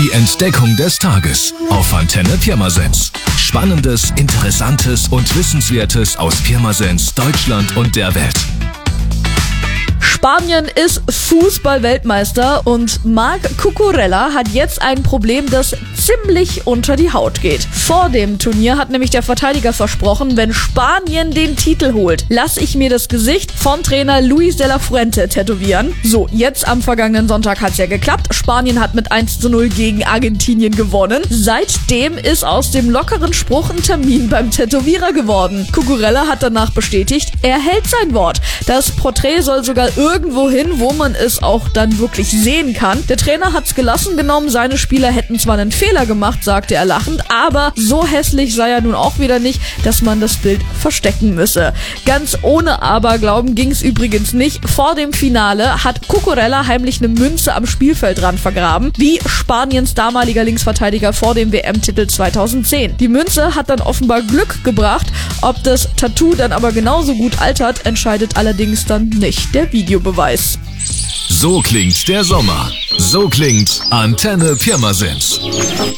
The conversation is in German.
Die Entdeckung des Tages auf Antenne Pirmasens. Spannendes, Interessantes und Wissenswertes aus Pirmasens, Deutschland und der Welt. Spanien ist Fußball-Weltmeister und Marc Cucurella hat jetzt ein Problem, das ziemlich unter die Haut geht. Vor dem Turnier hat nämlich der Verteidiger versprochen, wenn Spanien den Titel holt, lasse ich mir das Gesicht von Trainer Luis de la Fuente tätowieren. So, jetzt am vergangenen Sonntag hat's ja geklappt. Spanien hat mit 1:0 gegen Argentinien gewonnen. Seitdem ist aus dem lockeren Spruch ein Termin beim Tätowierer geworden. Cucurella hat danach bestätigt, er hält sein Wort. Das Porträt soll sogar irgendwo hin, wo man es auch dann wirklich sehen kann. Der Trainer hat's gelassen genommen, seine Spieler hätten zwar einen Fehler gemacht, sagte er lachend, aber so hässlich sei er nun auch wieder nicht, dass man das Bild verstecken müsse. Ganz ohne Aberglauben ging's übrigens nicht. Vor dem Finale hat Cucurella heimlich eine Münze am Spielfeldrand vergraben, wie Spaniens damaliger Linksverteidiger vor dem WM-Titel 2010. Die Münze hat dann offenbar Glück gebracht. Ob das Tattoo dann aber genauso gut altert, entscheidet allerdings dann nicht der Videobeweis. So klingt der Sommer. So klingt Antenne Pirmasens.